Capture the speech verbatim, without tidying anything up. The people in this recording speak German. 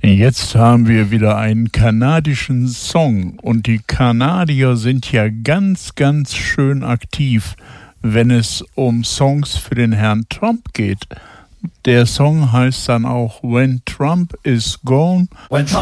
Jetzt haben wir wieder einen kanadischen Song und die Kanadier sind ja ganz, ganz schön aktiv, wenn es um Songs für den Herrn Trump geht. Der Song heißt dann auch When Trump is Gone. When Trump